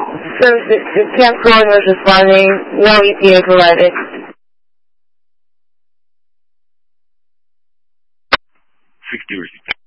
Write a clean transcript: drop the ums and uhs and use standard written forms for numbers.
So the Camp Gordon was responding, no EPA provided. 60 received.